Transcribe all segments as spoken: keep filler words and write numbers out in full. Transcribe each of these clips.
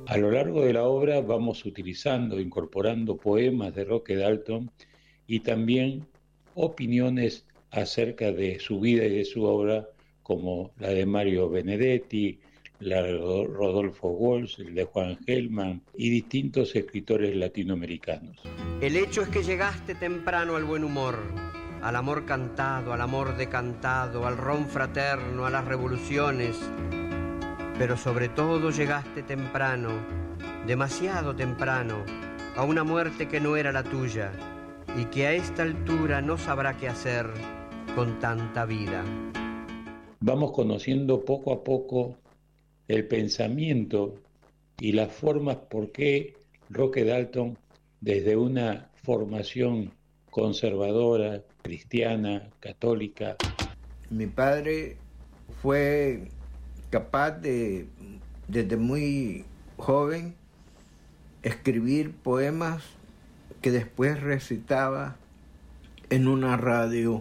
A lo largo de la obra vamos utilizando, incorporando poemas de Roque Dalton y también opiniones acerca de su vida y de su obra, como la de Mario Benedetti, la de Rodolfo Walsh, el de Juan Gelman y distintos escritores latinoamericanos. El hecho es que llegaste temprano al buen humor, al amor cantado, al amor decantado, al ron fraterno, a las revoluciones, pero sobre todo llegaste temprano, demasiado temprano, a una muerte que no era la tuya y que a esta altura no sabrá qué hacer con tanta vida. Vamos conociendo poco a poco el pensamiento y las formas por qué Roque Dalton, desde una formación conservadora, cristiana, católica. Mi padre fue capaz de, desde muy joven, escribir poemas que después recitaba en una radio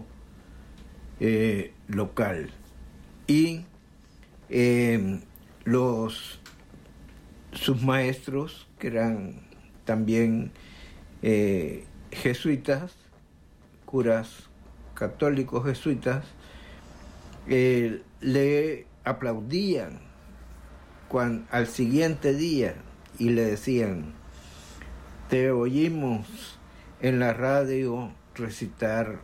eh, local. Y eh, los, sus maestros, que eran también eh, jesuitas, curas católicos jesuitas, eh, le aplaudían cuando, al siguiente día y le decían: te oímos en la radio recitar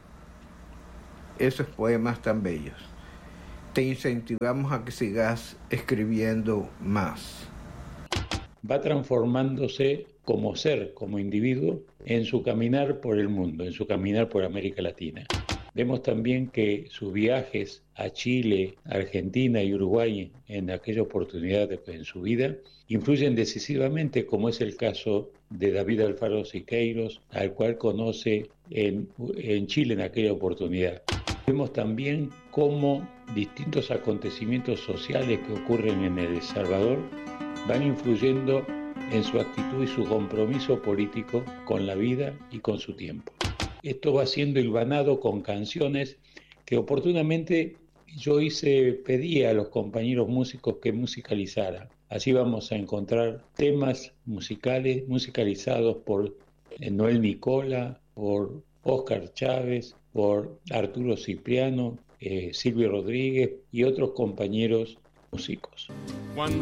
esos poemas tan bellos. Te incentivamos a que sigas escribiendo más. Va transformándose como ser, como individuo, en su caminar por el mundo, en su caminar por América Latina. Vemos también que sus viajes a Chile, Argentina y Uruguay en aquella oportunidad en su vida influyen decisivamente, como es el caso de David Alfaro Siqueiros, al cual conoce en, en Chile en aquella oportunidad. Vemos también cómo distintos acontecimientos sociales que ocurren en El Salvador van influyendo en su actitud y su compromiso político con la vida y con su tiempo. Esto va siendo hilvanado con canciones que oportunamente yo hice, pedí a los compañeros músicos que musicalizaran. Así vamos a encontrar temas musicales musicalizados por Noel Nicola, por Óscar Chávez, por Arturo Cipriano, eh, Silvio Rodríguez y otros compañeros músicos. Cuando